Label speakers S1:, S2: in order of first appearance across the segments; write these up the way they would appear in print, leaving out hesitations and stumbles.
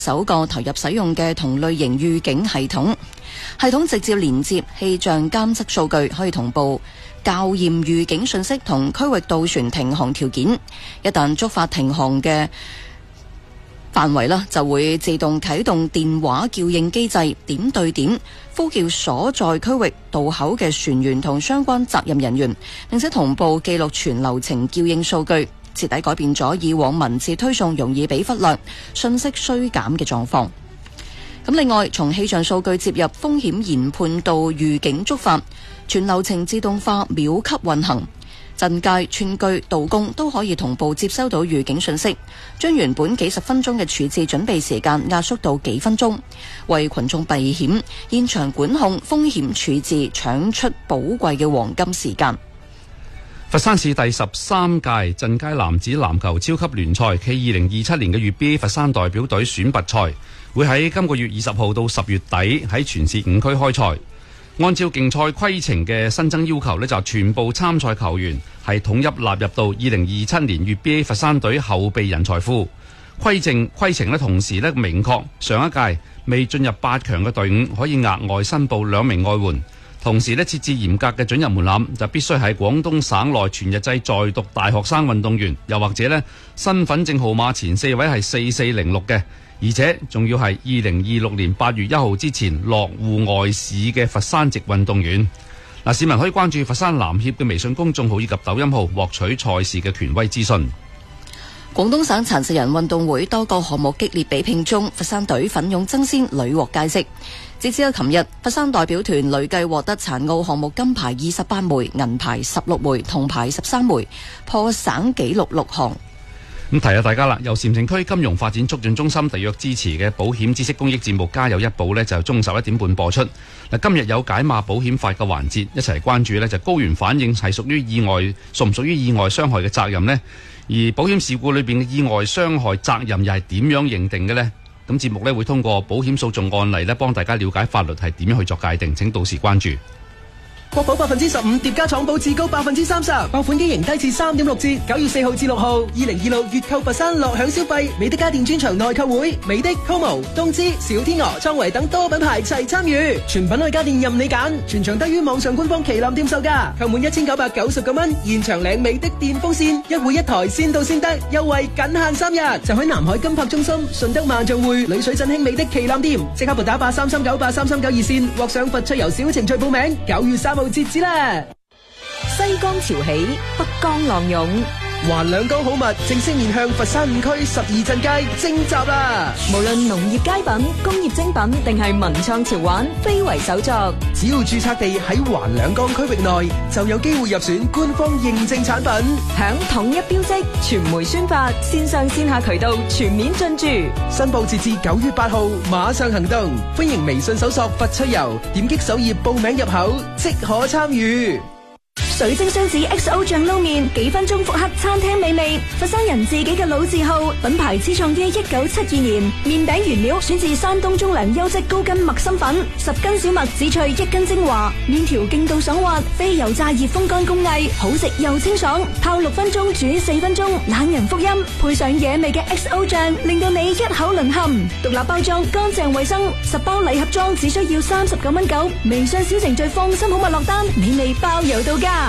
S1: 首個投入使用嘅同類型預警系統，系統直接連接氣象監測數據，可以同步校驗預警信息同區域渡船停航條件。一旦觸發停航嘅範圍啦，就會自動啟動電話叫應機制，點對點呼叫所在區域渡口嘅船員同相關責任人員，並且同步記錄全流程叫應數據，徹底改變咗以往文字推送容易被忽略、信息衰減嘅狀況。咁另外，從氣象數據接入風險研判到預警觸發，全流程自動化秒級運行，鎮街、村居、道工都可以同步接收到預警信息，將原本幾十分鐘嘅處置準備時間壓縮到幾分鐘，為群眾避險、現場管控、風險處置搶出寶貴嘅黃金時間。
S2: 佛山市第13屆鎮街男子籃球超級聯賽暨2027年嘅粵 B 佛山代表隊選拔賽會喺今個月20號到10月底喺全市5區開賽。按照競賽規程嘅新增要求呢，就全部參賽球員係統一納入到2027年粵 B 佛山隊後備人才庫。規程呢同時呢明確，上一屆未進入8強嘅隊伍可以額外申報2名外援。同時咧設置嚴格嘅准入門檻，就必須係廣東省內全日制在讀大學生運動員，又或者咧身份證號碼前4位係4406嘅，而且仲要係2026年8月1號之前落戶外試嘅佛山籍運動員。市民可以關注佛山籃協嘅微信公眾號以及抖音號獲取賽事嘅權威資訊。
S1: 廣東省殘疾人運動會多個項目激烈比拼中，佛山隊奮勇爭先，屢獲佳績。截至到琴日，佛山代表團累計獲得殘奧項目金牌28枚、銀牌16枚、銅牌13枚，破省紀錄6項。
S2: 咁提下大家啦，由禪城區金融發展促進中心特約支持嘅保險知識公益節目《加油一保》呢，就中午11點半播出。今日有解碼保險法嘅環節，一齊關注呢就高原反應係屬唔屬於意外傷害嘅責任呢？而保險事故裏邊嘅意外傷害責任又係點樣認定嘅呢？咁節目呢會通過保險訴訟案例呢幫大家了解法律係點樣去作界定，請到時關注。
S3: 國保15%疊加廠保至高30%，爆款機型低至3.6折。9月4號至6號，2026月購佛山樂享消費，美的家電專場內購會，美的、Como、東芝、小天鵝、創維等多品牌齊參與，全品類家電任你揀，全場低於網上官方旗艦店售價，購滿1999蚊，現場領美的電風扇，一戶一台，先到先得，優惠僅限3日。就喺南海金柏中心、順德萬象匯、麗水振興美的旗艦店，即刻撥打83398339熱線，或上佛趣遊小程序報名。9月3號截止啦！
S4: 西江潮起，北江浪湧，
S3: 環兩江好物正式面向佛山5區12鎮街徵集啦！
S4: 無論農業佳品、工業精品定係文創潮玩，非為手作。
S3: 只要註冊地喺環兩江區域內，就有機會入選官方認證產品，
S4: 享統一標誌、傳媒宣發、線上線下渠道全面進駐。
S3: 申報截至9月8號，馬上行動！歡迎微信搜索佛趣遊，點擊首頁報名入口，即可參與。
S4: 水晶雙子 XO 醬撈麵，幾分鐘復刻餐廳美味。佛山人自己嘅老字號，品牌始創於1972年。麵餅原料選自山東中糧優質高筋麥心粉，10斤小麥只萃1斤精華。麵條勁度爽滑，非油炸熱風乾工藝，好食又清爽。泡6分鐘，煮4分鐘，懶人福音。配上野味嘅 XO 醬，令到你一口淪陷。獨立包裝，乾淨衛生，10包禮盒裝只需要39.9蚊。微信小程序放心好物落單，美味包郵到家。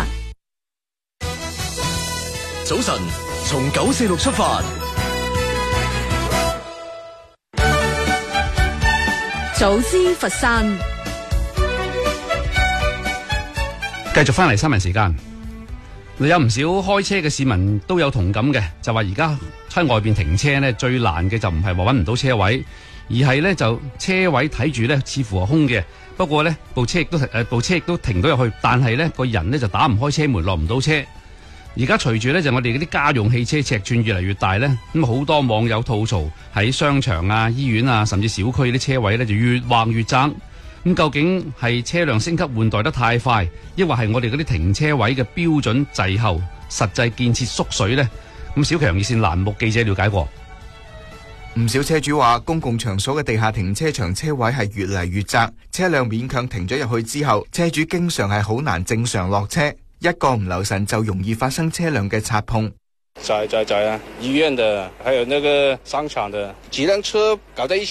S5: 早晨，從946出發，
S4: 早知佛山。
S2: 繼續翻嚟新聞時間，有唔少開車嘅市民都有同感嘅，就話而家喺外邊停車呢，最難嘅就唔係話搵唔到車位，而係呢就車位睇住呢似乎係空嘅，不過呢部車亦都停到入去，但係呢個人呢就打唔開車門，落唔到車。而家隨住呢，就我哋嗰啲家用汽車尺寸越嚟越大呢，咁好多網友吐槽喺商場啊、醫院啊，甚至小區啲車位呢就越橫越窄。咁究竟係車輛升級換代得太快，抑或係我哋嗰啲停車位嘅標準滯後，實際建設縮水呢？咁小強熱線欄目記者了解過，
S6: 唔少車主話公共場所嘅地下停車場車位係越嚟越窄，車輛勉強停咗入去之後，車主經常係好難正常落車。一個唔留神就容易發生車輛嘅擦碰。
S7: 在啊，醫院的，還有那個商場的，幾輛車搞在一起。